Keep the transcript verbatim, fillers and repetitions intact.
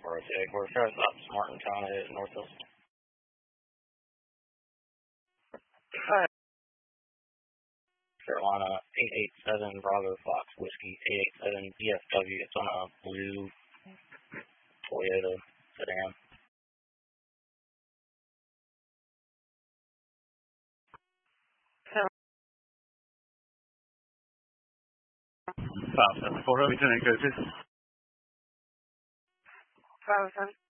four oh two headquarters. Try to stop Martin Town at North Hills. Hi. Carolina eight eight seven Bravo Fox Whiskey eight eight seven D F W. It's on a blue Toyota sedan. five seven four, Lieutenant Go to. five seven.